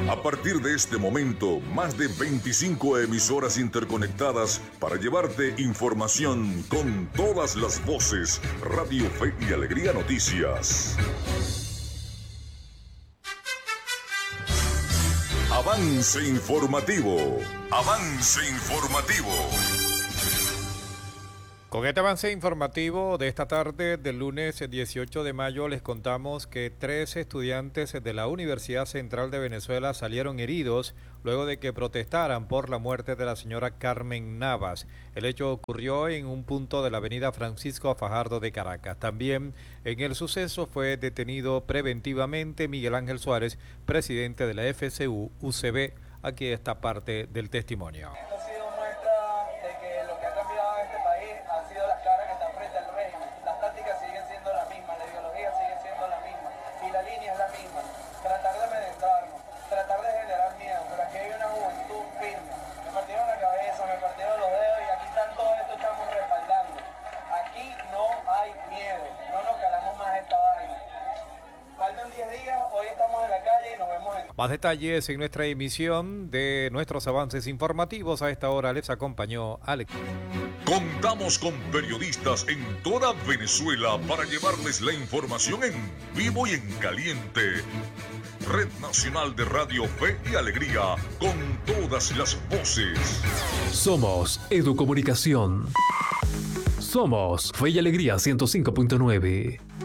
A partir de este momento, más de 25 emisoras interconectadas para llevarte información con todas las voces. Radio Fe y Alegría Noticias. Avance informativo. Avance informativo. Con este avance informativo de esta tarde del lunes 18 de mayo les contamos que 3 estudiantes de la Universidad Central de Venezuela salieron heridos luego de que protestaran por la muerte de la señora Carmen Navas. El hecho ocurrió en un punto de la avenida Francisco Fajardo de Caracas. También en el suceso fue detenido preventivamente Miguel Ángel Suárez, presidente de la FCU-UCB. Aquí está parte del testimonio. Más detalles en nuestra emisión de nuestros avances informativos. A esta hora les acompañó Alex. Contamos con periodistas en toda Venezuela para llevarles la información en vivo y en caliente. Red Nacional de Radio Fe y Alegría, con todas las voces. Somos Educomunicación. Somos Fe y Alegría 105.9.